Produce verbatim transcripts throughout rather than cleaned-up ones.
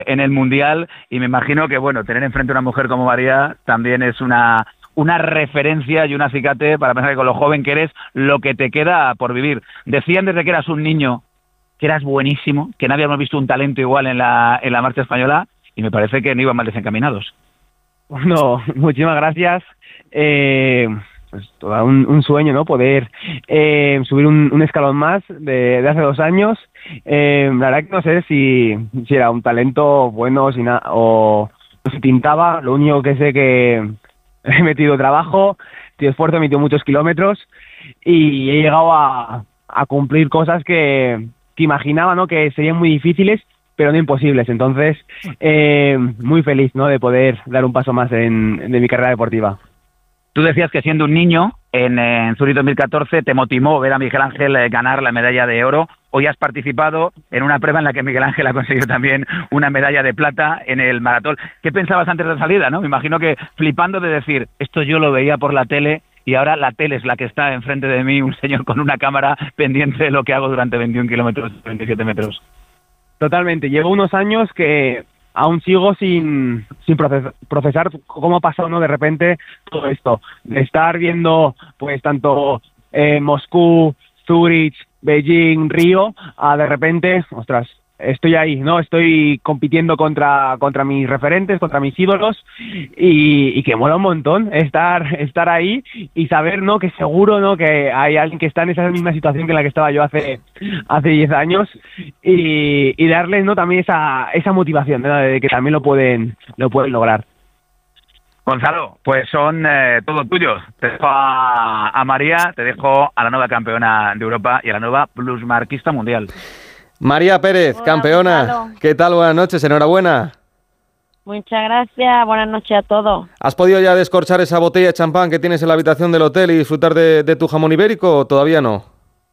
en el Mundial, y me imagino que, bueno, tener enfrente a una mujer como María también es una, una referencia y un acicate para pensar que con lo joven que eres, lo que te queda por vivir. Decían desde que eras un niño que eras buenísimo, que nadie habíamos visto un talento igual en la, en la marcha española, y me parece que no iban mal desencaminados. Bueno, muchísimas gracias. Eh, pues todo un, un sueño, ¿no? Poder eh, subir un, un escalón más de, de hace dos años. Eh, la verdad que no sé si, si era un talento bueno si na, o no se pintaba. Lo único que sé que he metido trabajo, he metido esfuerzo, he metido muchos kilómetros y he llegado a, a cumplir cosas que, que imaginaba, ¿no? Que serían muy difíciles, pero no imposibles. Entonces, eh, muy feliz, ¿no? De poder dar un paso más en, en mi carrera deportiva. Tú decías que siendo un niño, en, en Zurich dos mil catorce, te motivó ver a Miguel Ángel eh, ganar la medalla de oro. Hoy has participado en una prueba en la que Miguel Ángel ha conseguido también una medalla de plata en el maratón. ¿Qué pensabas antes de la salida, no? Me imagino que flipando de decir, esto yo lo veía por la tele y ahora la tele es la que está enfrente de mí, un señor con una cámara pendiente de lo que hago durante veintiún kilómetros, veintisiete metros. Totalmente. Llevo unos años que aún sigo sin, sin procesar, procesar cómo ha pasado, ¿no? De repente todo esto. De estar viendo, pues, tanto eh, Moscú, Zurich, Beijing, Río, a de repente, ostras, estoy ahí, ¿no? Estoy compitiendo contra, contra mis referentes, contra mis ídolos, y, y que mola un montón estar, estar ahí y saber, ¿no? Que seguro, ¿no? Que hay alguien que está en esa misma situación que en la que estaba yo hace hace diez años, y, y darles, ¿no? También esa, esa motivación, ¿no? De que también lo pueden, lo pueden lograr. Gonzalo, pues son eh, todos tuyos. Te dejo a, a María, te dejo a la nueva campeona de Europa y a la nueva plusmarquista mundial. María Pérez, Hola, campeona. Gonzalo. ¿Qué tal? Buenas noches, enhorabuena. Muchas gracias, buenas noches a todos. ¿Has podido ya descorchar esa botella de champán que tienes en la habitación del hotel y disfrutar de, de tu jamón ibérico o todavía no?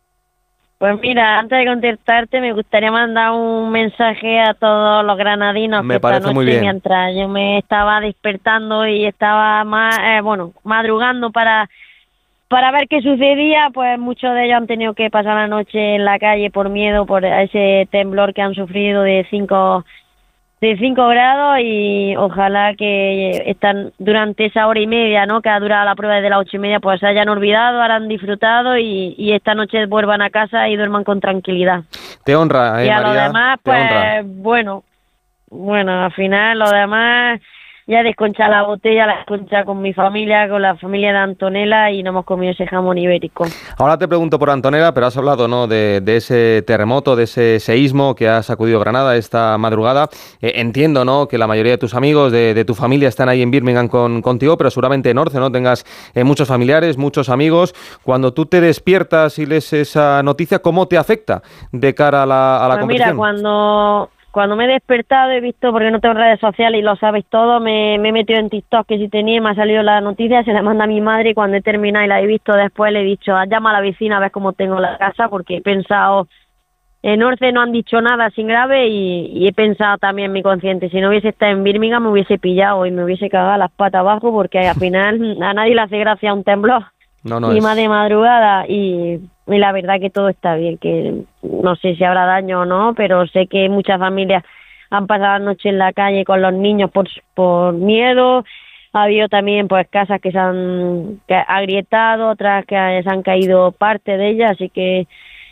Pues mira, antes de contestarte me gustaría mandar un mensaje a todos los granadinos Me que parece esta noche, muy bien. mientras yo me estaba despertando y estaba más, eh, bueno, madrugando para para ver qué sucedía, pues muchos de ellos han tenido que pasar la noche en la calle por miedo, por ese temblor que han sufrido de cinco de cinco grados, y ojalá que están durante esa hora y media, ¿no? Que ha durado la prueba desde las ocho y media, pues se hayan olvidado, habrán disfrutado y, y esta noche vuelvan a casa y duerman con tranquilidad. Te honra, eh, y a María, lo demás, te honra. pues bueno, bueno, al final lo demás ya desconcha la botella, la desconcha con mi familia, con la familia de Antonella, y no hemos comido ese jamón ibérico. Ahora te pregunto por Antonella, pero has hablado, ¿no? de, de ese terremoto, de ese seísmo que ha sacudido Granada esta madrugada. Eh, entiendo, ¿no? que la mayoría de tus amigos, de, de tu familia están ahí en Birmingham con, contigo, pero seguramente en Orce, ¿no? Tengas eh, muchos familiares, muchos amigos. Cuando tú te despiertas y lees esa noticia, ¿cómo te afecta de cara a la, a la Pues competición? mira, cuando... Cuando me he despertado he visto, porque no tengo redes sociales y lo sabéis todo, me, me he metido en TikTok, que si tenía, me ha salido la noticia, se la manda a mi madre, y cuando he terminado y la he visto después le he dicho, llama a la vecina a ver cómo tengo la casa, porque he pensado, en Orce no han dicho nada así grave, y, y he pensado también en mi consciente, si no hubiese estado en Birmingham me hubiese pillado y me hubiese cagado las patas abajo, porque al final a nadie le hace gracia un temblor. No, no y es. más de madrugada, y, y la verdad que todo está bien, que no sé si habrá daño o no, pero sé que muchas familias han pasado la noche en la calle con los niños por, por miedo. Ha habido también pues casas que se han que agrietado, otras que se han caído parte de ellas, así que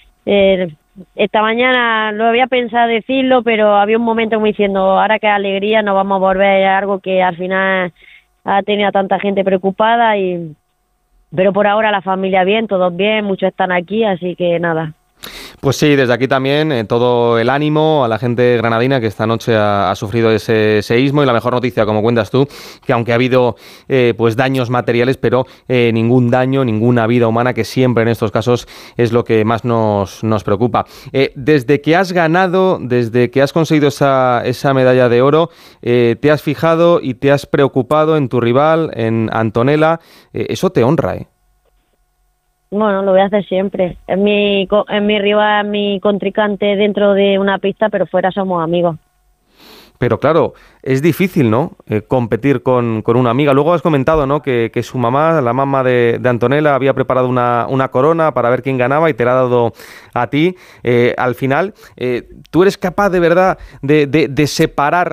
eh, esta mañana lo había pensado decirlo, pero había un momento como diciendo, ahora que alegría, nos vamos a volver a algo que al final ha tenido a tanta gente preocupada, y pero por ahora la familia bien, todos bien, muchos están aquí, así que nada. Pues sí, desde aquí también eh, todo el ánimo a la gente granadina que esta noche ha, ha sufrido ese seísmo, y la mejor noticia, como cuentas tú, que aunque ha habido eh, pues daños materiales, pero eh, ningún daño, ninguna vida humana, que siempre en estos casos es lo que más nos, nos preocupa. Eh, desde que has ganado, desde que has conseguido esa, esa medalla de oro, eh, te has fijado y te has preocupado en tu rival, en Antonella. Eh, eso te honra, ¿eh? Bueno, lo voy a hacer siempre. Es mi, es mi rival, es mi contrincante dentro de una pista, pero fuera somos amigos. Pero claro, es difícil, ¿no? Eh, competir con, con una amiga. Luego has comentado, ¿no? Que, que su mamá, la mamá de, de Antonella, había preparado una, una corona para ver quién ganaba y te la ha dado a ti. Eh, al final, eh, ¿tú eres capaz de verdad de, de, de separar